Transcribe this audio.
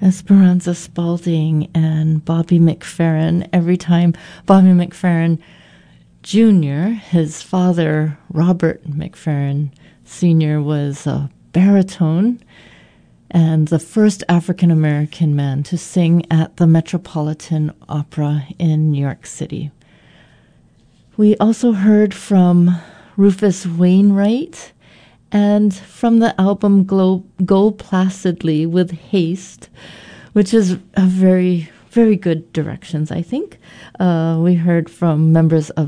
Esperanza Spalding and Bobby McFerrin. Every time Bobby McFerrin Jr., his father, Robert McFerrin Sr., was a baritone and the first African-American man to sing at the Metropolitan Opera in New York City. We also heard from Rufus Wainwright and from the album Go Placidly with Haste, which is a very, very good directions, I think. We heard from members of